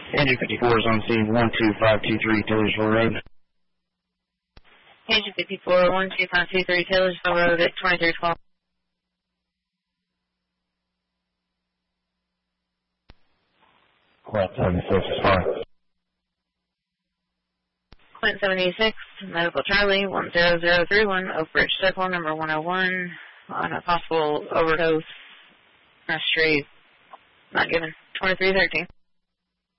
Engine 54 is on scene 12523 Taylorsville Road. Engine 54, 12523 Taylorsville Road at 2312. Quint 76 is fine. Quint 76, Medical Charlie, 10031, Oak Ridge Circle, number 101, on a possible overdose. Street, not given. 2313.